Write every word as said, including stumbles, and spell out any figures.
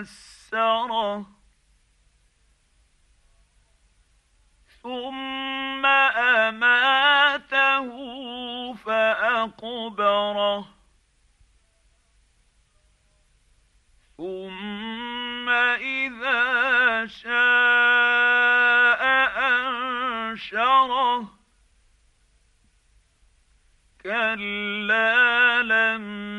نَشَّرَهُ ثُمَّ أَمَاتَهُ فَأَقْبَرَهُ ثُمَّ إِذَا شَاءَ أَنشَرَهُ كَلَّا لَمَّا